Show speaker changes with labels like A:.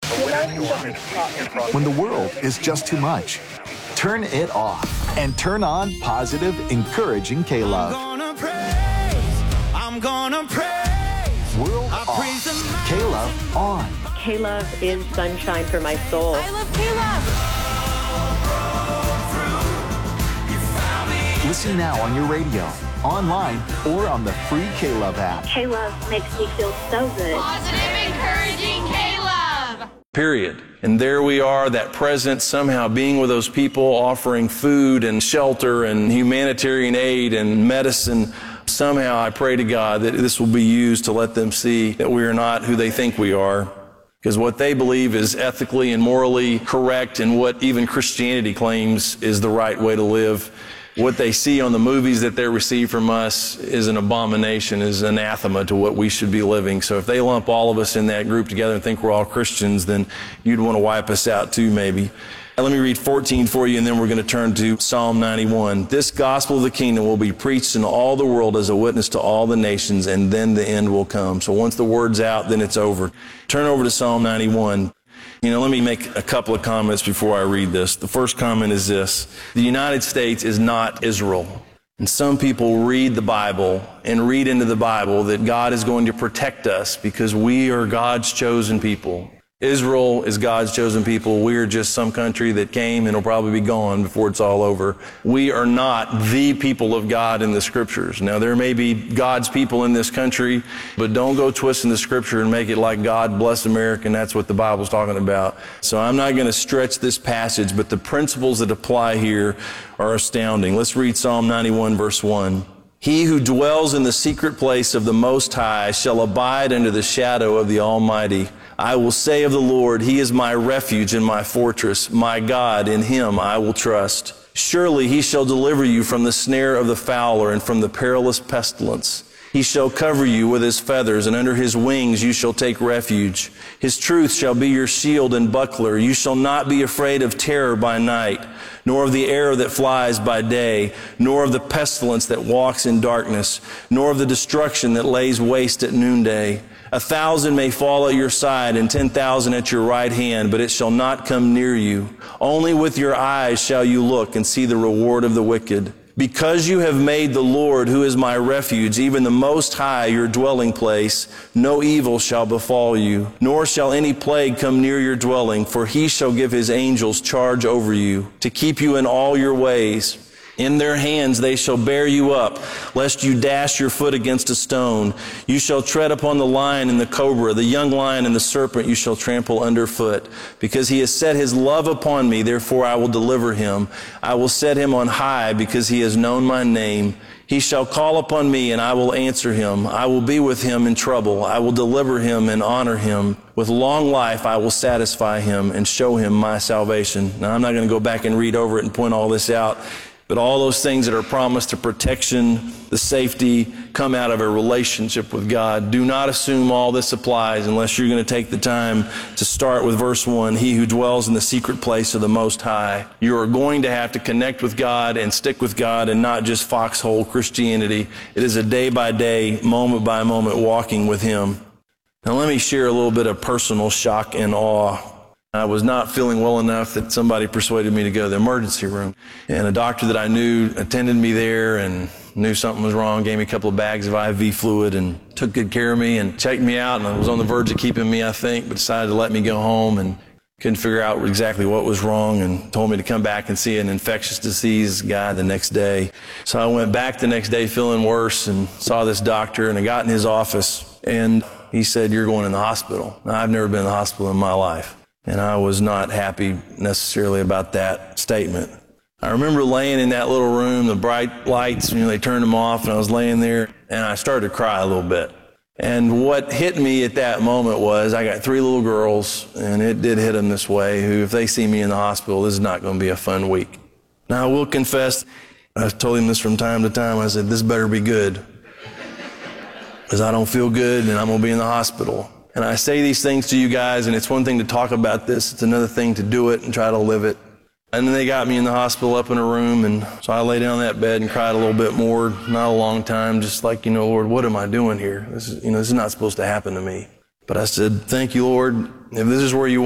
A: When the world is just too much, turn it off and turn on positive, encouraging K-Love.
B: I'm gonna praise.
A: World off, K-Love on.
C: K-Love is sunshine for my soul.
D: I love K-Love.
A: Listen now on your radio, online, or on the free K-Love app.
E: K-Love makes me feel so good.
D: Positive, encouraging K-Love.
F: Period. And there we are, that presence, somehow being with those people, offering food and shelter and humanitarian aid and medicine. Somehow I pray to God that this will be used to let them see that we are not who they think we are. Because what they believe is ethically and morally correct, and what even Christianity claims is the right way to live. What they see on the movies that they receive from us is an abomination, is anathema to what we should be living. So if they lump all of us in that group together and think we're all Christians, then you'd want to wipe us out too, maybe. Now, let me read 14 for you, and then we're going to turn to Psalm 91. This gospel of the kingdom will be preached in all the world as a witness to all the nations, and then the end will come. So once the word's out, then it's over. Turn over to Psalm 91. Let me make a couple of comments before I read this. The first comment is this: the United States is not Israel. And some people read the Bible and read into the Bible that God is going to protect us because we are God's chosen people. Israel is God's chosen people. We are just some country that came and will probably be gone before it's all over. We are not the people of God in the scriptures. Now, there may be God's people in this country, but don't go twisting the scripture and make it like God bless America, and that's what the Bible's talking about. So I'm not going to stretch this passage, but the principles that apply here are astounding. Let's read Psalm 91, verse 1. He who dwells in the secret place of the Most High shall abide under the shadow of the Almighty. I will say of the Lord, He is my refuge and my fortress, my God, in Him I will trust. Surely He shall deliver you from the snare of the fowler and from the perilous pestilence. He shall cover you with His feathers, and under His wings you shall take refuge. His truth shall be your shield and buckler. You shall not be afraid of terror by night, nor of the arrow that flies by day, nor of the pestilence that walks in darkness, nor of the destruction that lays waste at noonday. 1,000 may fall at your side and 10,000 at your right hand, but it shall not come near you. Only with your eyes shall you look and see the reward of the wicked. Because you have made the Lord, who is my refuge, even the Most High, your dwelling place, no evil shall befall you, nor shall any plague come near your dwelling, for He shall give His angels charge over you, to keep you in all your ways. In their hands they shall bear you up, lest you dash your foot against a stone. You shall tread upon the lion and the cobra, the young lion and the serpent you shall trample underfoot. Because He has set His love upon me, therefore I will deliver him. I will set him on high, because he has known my name. He shall call upon me, and I will answer him. I will be with him in trouble. I will deliver him and honor him. With long life I will satisfy him and show him my salvation. Now, I'm not going to go back and read over it and point all this out. But all those things that are promised, the protection, the safety, come out of a relationship with God. Do not assume all this applies unless you're going to take the time to start with verse 1, He who dwells in the secret place of the Most High. You are going to have to connect with God and stick with God, and not just foxhole Christianity. It is a day-by-day, moment-by-moment walking with Him. Now let me share a little bit of personal shock and awe. I was not feeling well enough that somebody persuaded me to go to the emergency room. And a doctor that I knew attended me there and knew something was wrong, gave me a couple of bags of IV fluid and took good care of me and checked me out, and was on the verge of keeping me, I think, but decided to let me go home and couldn't figure out exactly what was wrong, and told me to come back and see an infectious disease guy the next day. So I went back the next day feeling worse and saw this doctor, and I got in his office, and he said, "You're going in the hospital." Now, I've never been in the hospital in my life. And I was not happy necessarily about that statement. I remember laying in that little room, the bright lights, they turned them off, and I was laying there, and I started to cry a little bit. And what hit me at that moment was, I got 3 little girls, and it did hit them this way, who, if they see me in the hospital, this is not going to be a fun week. Now, I will confess, I've told him this from time to time, I said, this better be good, because I don't feel good, and I'm going to be in the hospital. And I say these things to you guys, and it's one thing to talk about this, it's another thing to do it and try to live it. And then they got me in the hospital up in a room, and so I lay down on that bed and cried a little bit more, not a long time, just like, Lord, what am I doing here? This is not supposed to happen to me. But I said, thank you, Lord. If this is where you